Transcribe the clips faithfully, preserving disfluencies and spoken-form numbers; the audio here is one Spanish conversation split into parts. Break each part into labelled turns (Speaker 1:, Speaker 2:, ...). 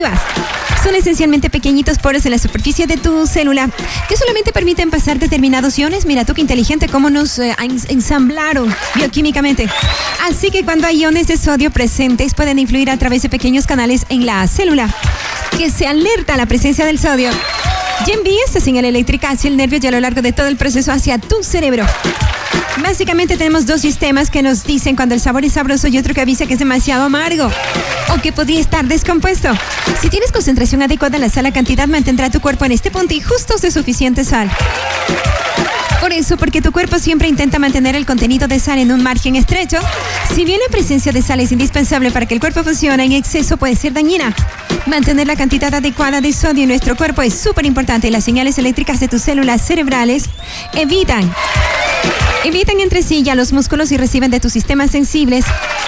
Speaker 1: Son esencialmente pequeñitos poros en la superficie de tu célula que solamente permiten pasar determinados iones. Mira tú qué inteligente cómo nos eh, ensamblaron bioquímicamente. Así que cuando hay iones de sodio presentes pueden influir a través de pequeños canales en la célula que se alerta a la presencia del sodio y envía esta señal eléctrica hacia el nervio y a lo largo de todo el proceso hacia tu cerebro. Básicamente tenemos dos sistemas que nos dicen cuando el sabor es sabroso y otro que avisa que es demasiado amargo o que podría estar descompuesto. Si tienes concentración adecuada en la sal, la cantidad mantendrá tu cuerpo en este punto y justo de suficiente sal. Por eso, porque tu cuerpo siempre intenta mantener el contenido de sal en un margen estrecho, si bien la presencia de sal es indispensable para que el cuerpo funcione, en exceso puede ser dañina. Mantener la cantidad adecuada de sodio en nuestro cuerpo es súper importante. Las señales eléctricas de tus células cerebrales evitan Evitan entre sí ya los músculos y reciben de tus sistemas sensibles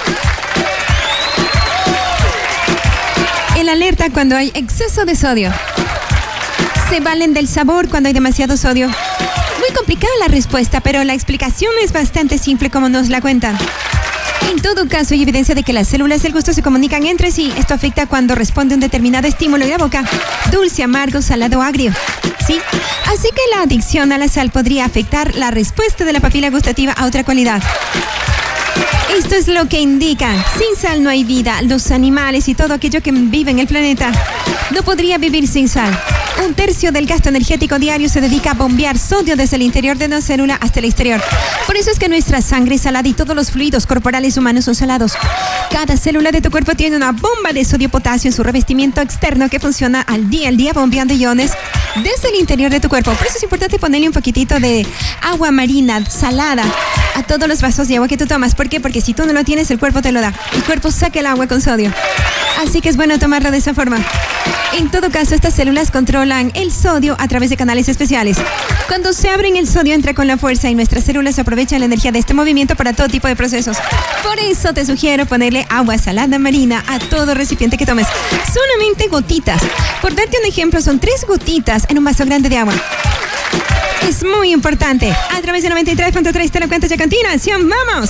Speaker 1: el alerta cuando hay exceso de sodio. Se valen del sabor cuando hay demasiado sodio. Muy complicada la respuesta, pero la explicación es bastante simple como nos la cuentan. En todo caso, hay evidencia de que las células del gusto se comunican entre sí. Esto afecta cuando responde un determinado estímulo en la boca. Dulce, amargo, salado, agrio. ¿Sí? Así que la adicción a la sal podría afectar la respuesta de la papila gustativa a otra cualidad. Esto es lo que indica. Sin sal no hay vida. Los animales y todo aquello que vive en el planeta no podría vivir sin sal. Un tercio del gasto energético diario se dedica a bombear sodio desde el interior de una célula hasta el exterior. Por eso es que nuestra sangre es salada y todos los fluidos corporales humanos son salados. Cada célula de tu cuerpo tiene una bomba de sodio-potasio en su revestimiento externo que funciona al día al día bombeando iones desde el interior de tu cuerpo. Por eso es importante ponerle un poquitito de agua marina salada a todos los vasos de agua que tú tomas. ¿Por qué? Porque si tú no lo tienes, el cuerpo te lo da. El cuerpo saca el agua con sodio. Así que es bueno tomarlo de esa forma. En todo caso, estas células controlan el sodio a través de canales especiales. Cuando se abren, el sodio entra con la fuerza y nuestras células aprovechan la energía de este movimiento para todo tipo de procesos. Por eso te sugiero ponerle agua salada marina a todo recipiente que tomes. Solamente gotitas. Por darte un ejemplo, son tres gotitas en un vaso grande de agua. Es muy importante. A través de noventa y tres punto tres te lo cuento ya a continuación. ¡Vamos!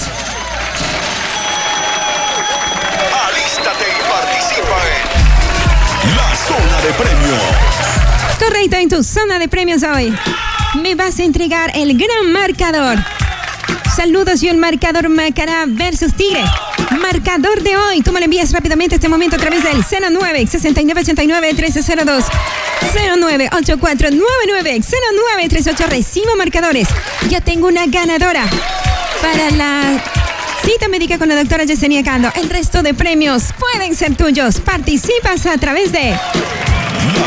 Speaker 2: Alístate y participa en la zona de premios.
Speaker 1: Correcto, en tu zona de premios hoy me vas a entregar el gran marcador. Saludos y el marcador Macará versus Tigre. Marcador de hoy, tú me lo envías rápidamente este momento a través del cero nueve sesenta y nueve ochenta y nueve trece cero dos, cero nueve ocho cuatro nueve nueve cero nueve tres ocho. Recibo marcadores. Ya tengo una ganadora para la cita médica con la doctora Yesenia Cando. El resto de premios pueden ser tuyos. Participas a través de